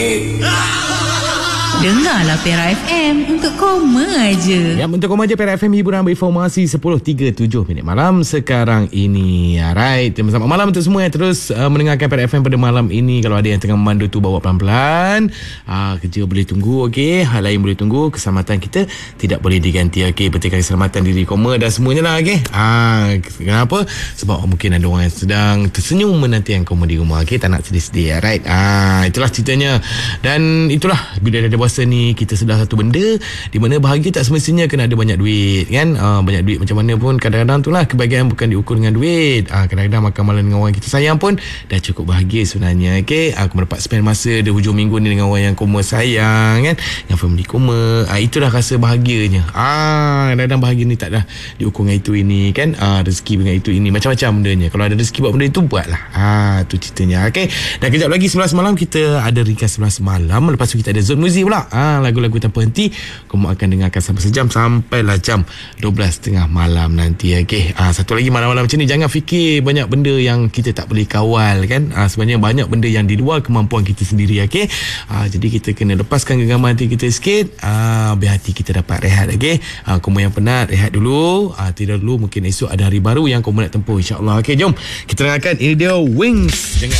Dengarlah Pera FM untuk koma aje. Ya, untuk koma aje Pera FM, hiburan berinformasi 10.37 minit malam sekarang ini. Alright, selamat malam untuk semua yang terus mendengarkan Pera FM pada malam ini. Kalau ada yang tengah memandu tu, bawa pelan-pelan. Kerja boleh tunggu, okey. Hal lain boleh tunggu. Keselamatan kita tidak boleh diganti, okey. Pentingkan keselamatan diri koma dan semuanya lah, okey. Kenapa? Sebab mungkin ada orang yang sedang tersenyum menantikan koma di rumah, okey. Tak nak sedih-sedih, alright. Itulah ceritanya. Dan itulah, bila ada puasa ni, kita sedar satu benda, di mana bahagia tak semestinya kena ada banyak duit, kan? Banyak duit macam mana pun, kadang-kadang tu lah kebahagiaan bukan diukur dengan duit. Kadang-kadang makan malam dengan orang kita sayang pun dah cukup bahagia sebenarnya, okey. Aku mendapat spend masa di hujung minggu ni dengan orang yang koma sayang, kan? Yang family koma. Itulah rasa bahagianya. Kadang-kadang bahagia ni tak dah diukur dengan itu ini, kan? Rezeki dengan itu ini, macam-macam bendanya. Kalau ada rezeki buat benda itu, buatlah. Tu ceritanya, okey. Dan kejap lagi 11 malam kita ada ringkas 11 malam. Lepas tu kita ada zone muzik pula. Lagu-lagu tanpa henti. Kamu akan dengarkan sampai sejam, sampailah jam 12.30 malam nanti, okey. Satu lagi, malam-malam macam ni jangan fikir banyak benda yang kita tak boleh kawal, kan? Sebenarnya banyak benda yang di luar kemampuan kita sendiri, okey. Jadi kita kena lepaskan genggaman hati kita sikit, biar hati kita dapat rehat, okey. Kamu yang penat, rehat dulu, tidur dulu. Mungkin esok ada hari baru yang kamu nak tempuh, insyaAllah. Okey, jom kita dengarkan. Ini dia Wings dengan